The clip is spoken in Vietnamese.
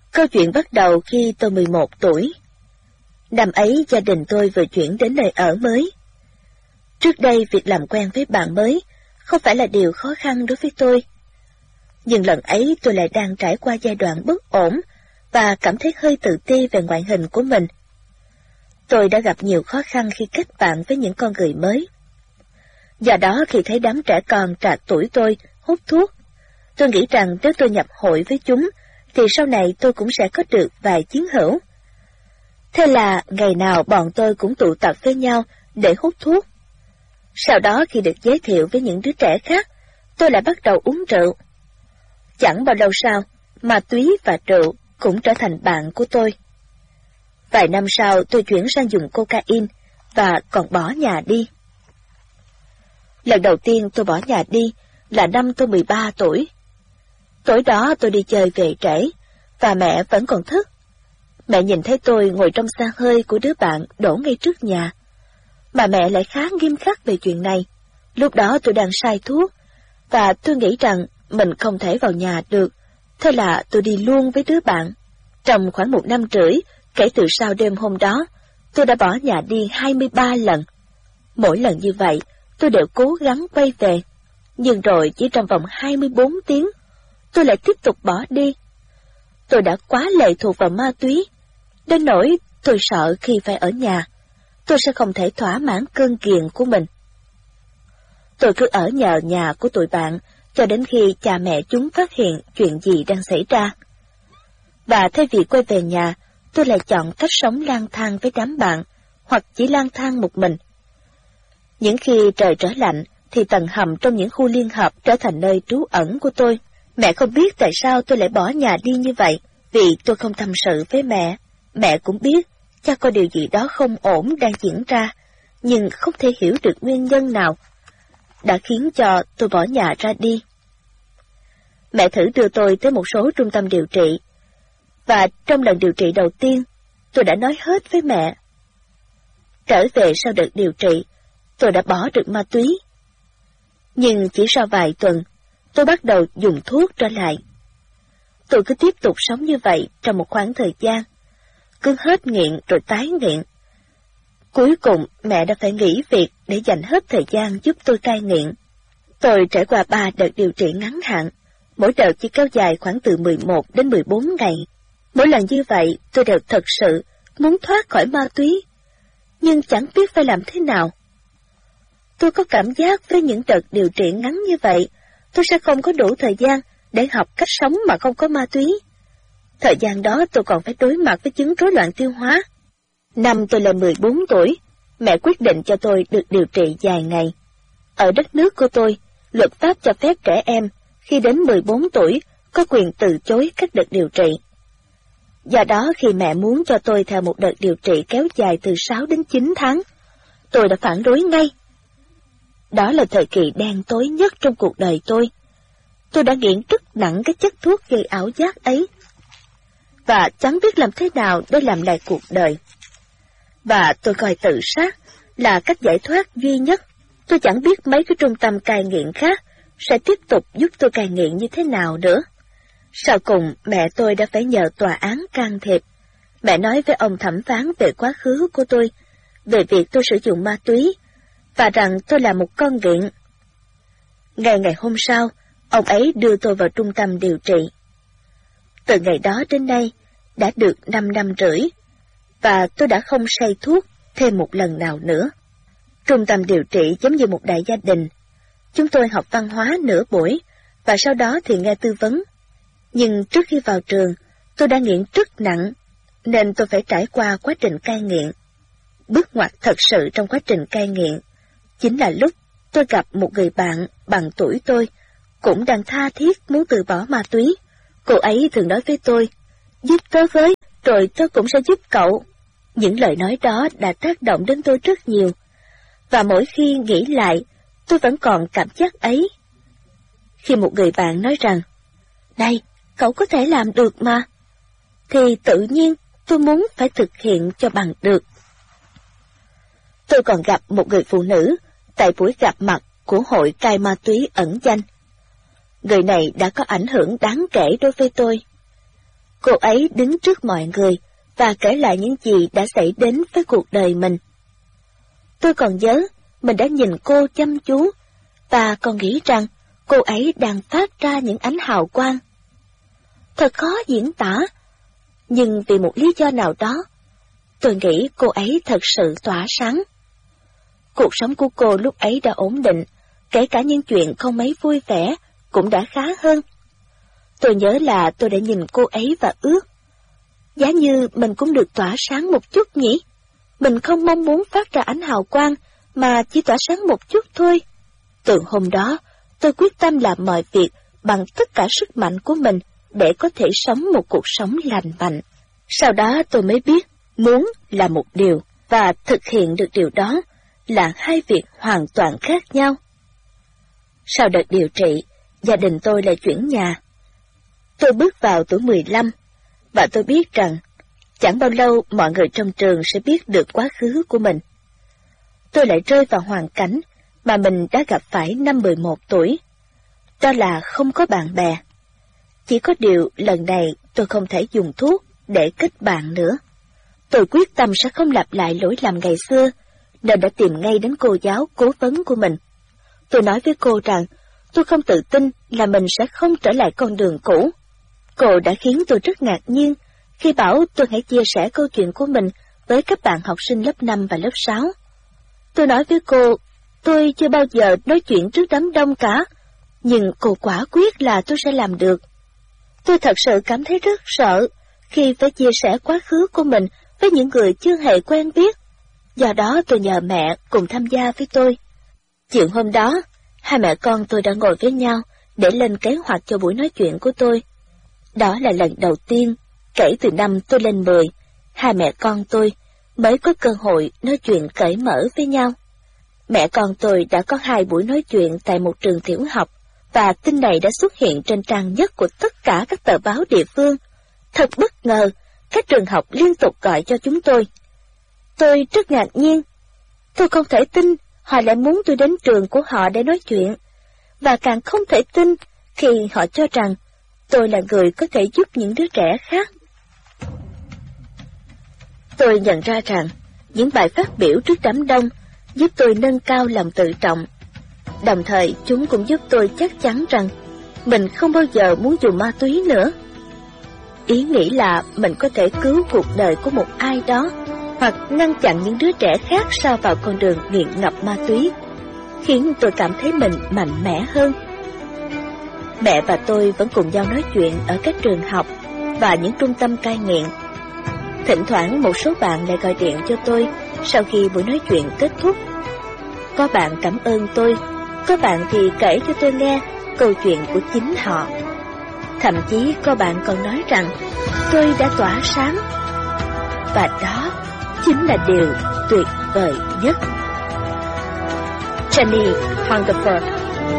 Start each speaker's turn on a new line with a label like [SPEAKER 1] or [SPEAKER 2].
[SPEAKER 1] Câu chuyện bắt đầu khi tôi 11 tuổi. Năm ấy gia đình tôi vừa chuyển đến nơi ở mới. Trước đây việc làm quen với bạn mới không phải là điều khó khăn đối với tôi. Nhưng lần ấy tôi lại đang trải qua giai đoạn bất ổn và cảm thấy hơi tự ti về ngoại hình của mình. Tôi đã gặp nhiều khó khăn khi kết bạn với những con người mới. Do đó khi thấy đám trẻ con trạc tuổi tôi hút thuốc, tôi nghĩ rằng nếu tôi nhập hội với chúng, thì sau này tôi cũng sẽ có được vài chiến hữu. Thế là ngày nào bọn tôi cũng tụ tập với nhau để hút thuốc. Sau đó khi được giới thiệu với những đứa trẻ khác, tôi lại bắt đầu uống rượu. Chẳng bao lâu sau, ma túy và rượu cũng trở thành bạn của tôi. Vài năm sau tôi chuyển sang dùng cocaine và còn bỏ nhà đi. Lần đầu tiên tôi bỏ nhà đi là năm tôi 13 tuổi. Tối đó tôi đi chơi về trễ, và mẹ vẫn còn thức. Mẹ nhìn thấy tôi ngồi trong xà hơi của đứa bạn đổ ngay trước nhà. Mà mẹ lại khá nghiêm khắc về chuyện này. Lúc đó tôi đang say thuốc, và tôi nghĩ rằng mình không thể vào nhà được. Thế là tôi đi luôn với đứa bạn. Trong khoảng 1 năm rưỡi, kể từ sau đêm hôm đó, tôi đã bỏ nhà đi 23 lần. Mỗi lần như vậy, tôi đều cố gắng quay về. Nhưng rồi chỉ trong vòng 24 tiếng, tôi lại tiếp tục bỏ đi. Tôi đã quá lệ thuộc vào ma túy, đến nỗi tôi sợ khi phải ở nhà, tôi sẽ không thể thỏa mãn cơn ghiền của mình. Tôi cứ ở nhờ nhà của tụi bạn cho đến khi cha mẹ chúng phát hiện chuyện gì đang xảy ra. Và thay vì quay về nhà, tôi lại chọn cách sống lang thang với đám bạn, hoặc chỉ lang thang một mình. Những khi trời trở lạnh, thì tầng hầm trong những khu liên hợp trở thành nơi trú ẩn của tôi. Mẹ không biết tại sao tôi lại bỏ nhà đi như vậy, vì tôi không tâm sự với mẹ. Mẹ cũng biết, chắc có điều gì đó không ổn đang diễn ra, nhưng không thể hiểu được nguyên nhân nào đã khiến cho tôi bỏ nhà ra đi. Mẹ thử đưa tôi tới một số trung tâm điều trị, và trong lần điều trị đầu tiên, tôi đã nói hết với mẹ. Trở về sau đợt điều trị, tôi đã bỏ được ma túy. Nhưng chỉ sau vài tuần, tôi bắt đầu dùng thuốc trở lại. Tôi cứ tiếp tục sống như vậy trong một khoảng thời gian, cứ hết nghiện rồi tái nghiện. Cuối cùng mẹ đã phải nghỉ việc để dành hết thời gian giúp tôi cai nghiện. Tôi trải qua 3 đợt điều trị ngắn hạn, mỗi đợt chỉ kéo dài khoảng từ 11 đến 14 ngày. Mỗi lần như vậy tôi đều thật sự muốn thoát khỏi ma túy, nhưng chẳng biết phải làm thế nào. Tôi có cảm giác với những đợt điều trị ngắn như vậy, tôi sẽ không có đủ thời gian để học cách sống mà không có ma túy. Thời gian đó tôi còn phải đối mặt với chứng rối loạn tiêu hóa. Năm tôi là 14 tuổi, mẹ quyết định cho tôi được điều trị dài ngày. Ở đất nước của tôi, luật pháp cho phép trẻ em khi đến 14 tuổi có quyền từ chối các đợt điều trị. Do đó khi mẹ muốn cho tôi theo một đợt điều trị kéo dài từ 6 đến 9 tháng, tôi đã phản đối ngay. Đó là thời kỳ đen tối nhất trong cuộc đời tôi. Tôi đã nghiện rất nặng cái chất thuốc gây ảo giác ấy, và chẳng biết làm thế nào để làm lại cuộc đời. Và tôi coi tự sát là cách giải thoát duy nhất. Tôi chẳng biết mấy cái trung tâm cai nghiện khác sẽ tiếp tục giúp tôi cai nghiện như thế nào nữa. Sau cùng, mẹ tôi đã phải nhờ tòa án can thiệp. Mẹ nói với ông thẩm phán về quá khứ của tôi, về việc tôi sử dụng ma túy, và rằng tôi là một con nghiện. Ngày hôm sau, ông ấy đưa tôi vào trung tâm điều trị. Từ ngày đó đến nay, đã được 5 năm rưỡi, và tôi đã không say thuốc thêm một lần nào nữa. Trung tâm điều trị giống như một đại gia đình. Chúng tôi học văn hóa nửa buổi, và sau đó thì nghe tư vấn. Nhưng trước khi vào trường, tôi đã nghiện rất nặng, nên tôi phải trải qua quá trình cai nghiện. Bước ngoặt thật sự trong quá trình cai nghiện chính là lúc tôi gặp một người bạn bằng tuổi tôi, cũng đang tha thiết muốn từ bỏ ma túy. Cô ấy thường nói với tôi, giúp tớ với, rồi tớ cũng sẽ giúp cậu. Những lời nói đó đã tác động đến tôi rất nhiều, và mỗi khi nghĩ lại, tôi vẫn còn cảm giác ấy. Khi một người bạn nói rằng, này, cậu có thể làm được mà, thì tự nhiên tôi muốn phải thực hiện cho bằng được. Tôi còn gặp một người phụ nữ tại buổi gặp mặt của hội cai ma túy ẩn danh. Người này đã có ảnh hưởng đáng kể đối với tôi. Cô ấy đứng trước mọi người và kể lại những gì đã xảy đến với cuộc đời mình. Tôi còn nhớ mình đã nhìn cô chăm chú và còn nghĩ rằng cô ấy đang phát ra những ánh hào quang. Thật khó diễn tả, nhưng vì một lý do nào đó, tôi nghĩ cô ấy thật sự tỏa sáng. Cuộc sống của cô lúc ấy đã ổn định, kể cả những chuyện không mấy vui vẻ cũng đã khá hơn. Tôi nhớ là tôi đã nhìn cô ấy và ước, giá như mình cũng được tỏa sáng một chút nhỉ? Mình không mong muốn phát ra ánh hào quang, mà chỉ tỏa sáng một chút thôi. Từ hôm đó, tôi quyết tâm làm mọi việc bằng tất cả sức mạnh của mình để có thể sống một cuộc sống lành mạnh. Sau đó tôi mới biết, muốn là một điều, và thực hiện được điều đó là hai việc hoàn toàn khác nhau. Sau đợt điều trị, gia đình tôi lại chuyển nhà. Tôi bước vào tuổi 15, và tôi biết rằng chẳng bao lâu mọi người trong trường sẽ biết được quá khứ của mình. Tôi lại rơi vào hoàn cảnh mà mình đã gặp phải năm 11 tuổi. Đó là không có bạn bè. Chỉ có điều lần này tôi không thể dùng thuốc để kết bạn nữa. Tôi quyết tâm sẽ không lặp lại lỗi lầm ngày xưa, nên đã tìm ngay đến cô giáo cố vấn của mình. Tôi nói với cô rằng tôi không tự tin là mình sẽ không trở lại con đường cũ. Cô đã khiến tôi rất ngạc nhiên khi bảo tôi hãy chia sẻ câu chuyện của mình với các bạn học sinh lớp 5 và lớp 6. Tôi nói với cô, tôi chưa bao giờ nói chuyện trước đám đông cả, nhưng cô quả quyết là tôi sẽ làm được. Tôi thật sự cảm thấy rất sợ khi phải chia sẻ quá khứ của mình với những người chưa hề quen biết. Do đó tôi nhờ mẹ cùng tham gia với tôi. Chiều hôm đó, hai mẹ con tôi đã ngồi với nhau để lên kế hoạch cho buổi nói chuyện của tôi. Đó là lần đầu tiên, kể từ năm tôi lên 10, hai mẹ con tôi mới có cơ hội nói chuyện cởi mở với nhau. Mẹ con tôi đã có 2 buổi nói chuyện tại một trường tiểu học, và tin này đã xuất hiện trên trang nhất của tất cả các tờ báo địa phương. Thật bất ngờ, các trường học liên tục gọi cho chúng tôi. Tôi rất ngạc nhiên. Tôi không thể tin họ lại muốn tôi đến trường của họ để nói chuyện, và càng không thể tin khi họ cho rằng tôi là người có thể giúp những đứa trẻ khác. Tôi nhận ra rằng những bài phát biểu trước đám đông giúp tôi nâng cao lòng tự trọng. Đồng thời chúng cũng giúp tôi chắc chắn rằng mình không bao giờ muốn dùng ma túy nữa. Ý nghĩ là mình có thể cứu cuộc đời của một ai đó, hoặc ngăn chặn những đứa trẻ khác sa vào con đường nghiện ngập ma túy, khiến tôi cảm thấy mình mạnh mẽ hơn. Mẹ và tôi vẫn cùng nhau nói chuyện ở các trường học và những trung tâm cai nghiện. Thỉnh thoảng một số bạn lại gọi điện cho tôi sau khi buổi nói chuyện kết thúc. Có bạn cảm ơn tôi, có bạn thì kể cho tôi nghe câu chuyện của chính họ. Thậm chí có bạn còn nói rằng tôi đã tỏa sáng. Và đó chính là điều tuyệt vời nhất. Jenny Hungerford.